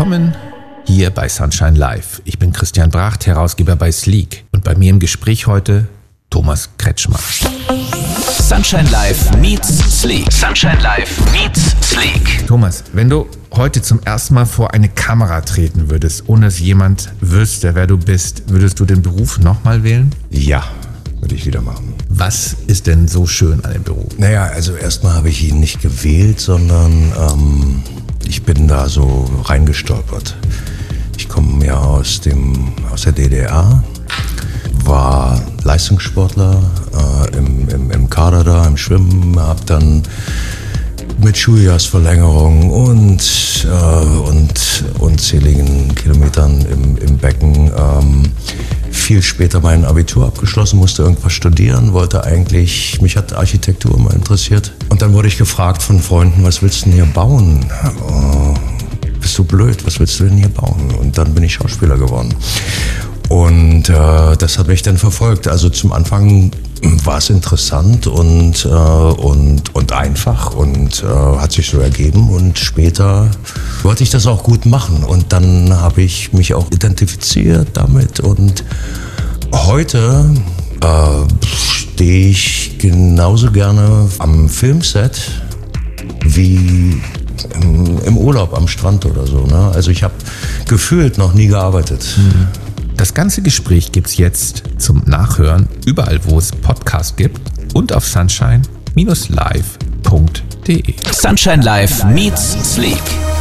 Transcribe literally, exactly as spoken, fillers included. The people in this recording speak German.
Willkommen hier bei Sunshine Live. Ich bin Christian Bracht, Herausgeber bei Sleek. Und bei mir im Gespräch heute Thomas Kretschmann. Sunshine Live meets Sleek. Sunshine Live meets Sleek. Thomas, wenn du heute zum ersten Mal vor eine Kamera treten würdest, ohne dass jemand wüsste, wer du bist, würdest du den Beruf nochmal wählen? Ja, würde ich wieder machen. Was ist denn so schön an dem Beruf? Naja, also erstmal habe ich ihn nicht gewählt, sondern ähm, ich bin da so reingestolpert. Ich komme ja aus, dem, aus der D D R, war Leistungssportler äh, im, im, im Kader da, im Schwimmen, habe dann mit Schuljahrsverlängerung und, äh, und unzähligen Kilometern im, im Becken ähm, viel später mein Abitur abgeschlossen, musste irgendwas studieren, wollte eigentlich, mich hat Architektur immer interessiert. Und dann wurde ich gefragt von Freunden, was willst du denn hier bauen? Oh, bist du blöd, was willst du denn hier bauen? Und dann bin ich Schauspieler geworden. Und äh, das hat mich dann verfolgt. Also zum Anfang war es interessant und, äh, und, und einfach und äh, hat sich so ergeben. Und später wollte ich das auch gut machen. Und dann habe ich mich auch identifiziert damit. Und heute äh, stehe ich genauso gerne am Filmset wie im, im Urlaub am Strand oder so. Ne? Also ich habe gefühlt noch nie gearbeitet. Mhm. Das ganze Gespräch gibt's jetzt zum Nachhören, überall wo es Podcasts gibt und auf sunshine Bindestrich live Punkt de. Sunshine Live meets Sleek.